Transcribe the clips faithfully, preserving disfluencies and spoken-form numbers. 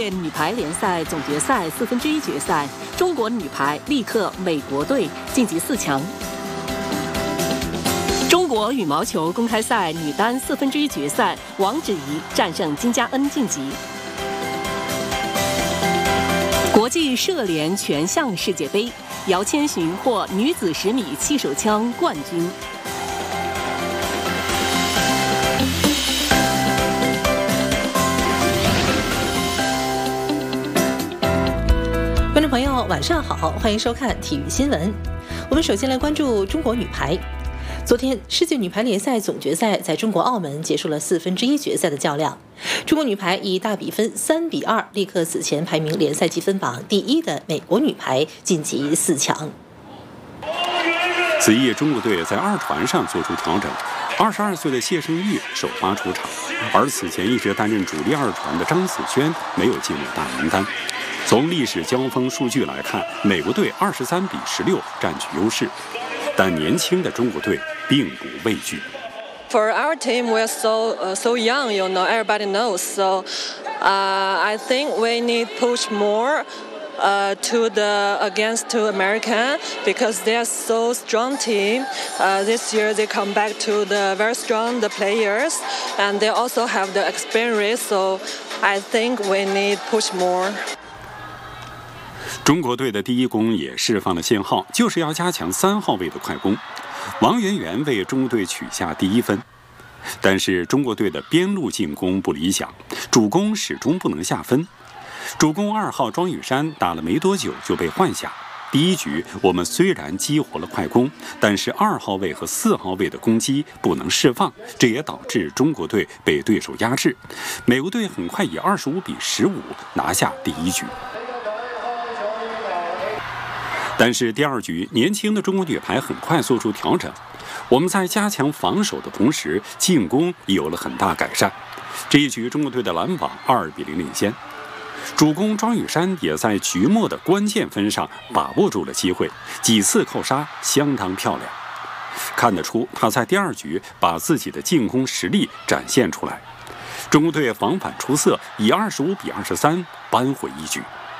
界女排联赛总决赛四分之一决赛，中国女排力克美国队晋级四强。中国羽毛球公开赛女单四分之一决赛，王芷怡战胜金佳恩晋级。国际射联全项世界杯，姚千寻获女子十米气手枪冠军。 观众朋友，晚上好，欢迎收看体育新闻。我们首先来关注中国女排。昨天，世界女排联赛总决赛在中国澳门结束了四分之一决赛的较量。中国女排以大比分三比二力克此前排名联赛积分榜第一的美国女排，晋级四强。 此役中国队在二团上做出调整，二十二岁的谢胜玉首发出场，而此前一直担任主力二团的张子萱没有进入大名单。从历史交锋数据来看，美国队二十三比十六占据优势，但年轻的中国队并不畏惧。 For our team, we're so uh, so young, you know, everybody knows. So uh, I think we need push more uh, to the against to American because they are so strong team. Uh, this year they come back to the very strong the players, and they also have the experience. So I think we need push more. 中国队的第一攻也释放了信号，就是要加强三号位的快攻。王媛媛为中国队取下第一分，但是中国队的边路进攻不理想，主攻始终不能下分。主攻二号庄雨珊打了没多久就被换下。第一局我们虽然激活了快攻，但是二号位和四号位的攻击不能释放，这也导致中国队被对手压制。美国队很快以二十五比十五拿下第一局。但是第二局，年轻的中国女排很快做出调整。我们在加强防守的同时，进攻也有了很大改善。这一局，中国队的拦网二比零领先。主攻庄雨珊也在局末的关键分上把握住了机会，几次扣杀相当漂亮。看得出她在第二局把自己的进攻实力展现出来。中国队防反出色，以二十五比二十三扳回一局。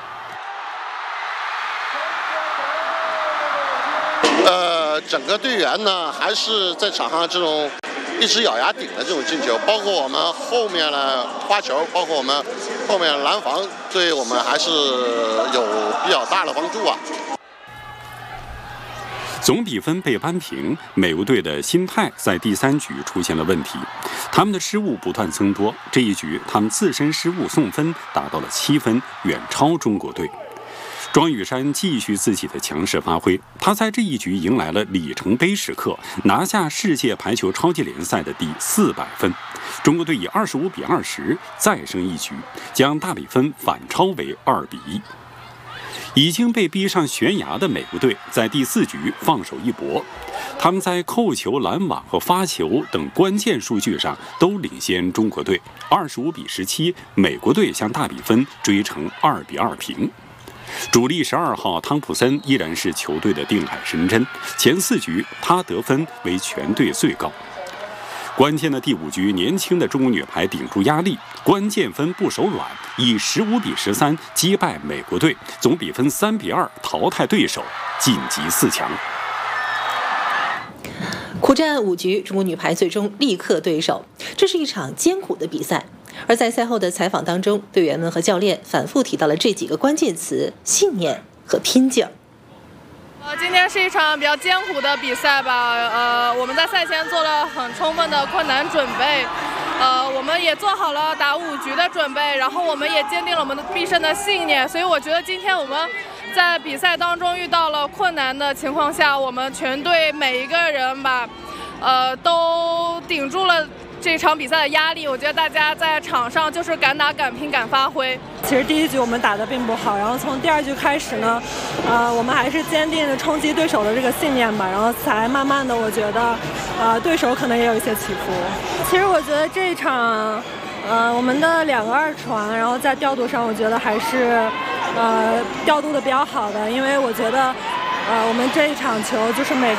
呃，整个队员呢还是在场上这种一直咬牙顶的这种进球，包括我们后面的花球，包括我们后面拦防，对我们还是有比较大的帮助啊。 总比分被扳平，美国队的心态在第三局出现了问题，他们的失误不断增多。这一局他们自身失误送分达到了七分，远超中国队。庄雨珊继续自己的强势发挥，她在这一局迎来了里程碑时刻，拿下世界排球超级联赛的第四百分。中国队以二十五比二十再胜一局，将大比分反超为二比一。已经被逼上悬崖的美国队在第四局放手一搏，他们在扣球、拦网和发球等关键数据上都领先中国队，二十五比十七，美国队将大比分追成二比二平。主力十二号汤普森依然是球队的定海神针，前四局他得分为全队最高。关键的第五局，年轻的中国女排顶住压力，关键分不手软，以十五比十三击败美国队，总比分三比二淘汰对手，晋级四强。 苦战五局，中国女排最终力克对手，这是一场艰苦的比赛。而在赛后的采访当中，队员们和教练反复提到了这几个关键词：信念和拼劲儿。 呃，今天是一场比较艰苦的比赛吧。呃，我们在赛前做了很充分的困难准备，呃，我们也做好了打五局的准备，然后我们也坚定了我们的必胜的信念。所以我觉得今天我们在比赛当中遇到了困难的情况下，我们全队每一个人吧，呃，都顶住了这场比赛的压力。我觉得大家在场上就是敢打敢拼敢发挥。 其实第一局我们打得并不好，然后从第二局开始呢，呃，我们还是坚定的冲击对手的这个信念吧，然后才慢慢的我觉得，呃，对手可能也有一些起伏。其实我觉得这一场，呃，我们的两个二传，然后在调度上我觉得还是，呃，调度的比较好的，因为我觉得，呃，我们这一场球就是每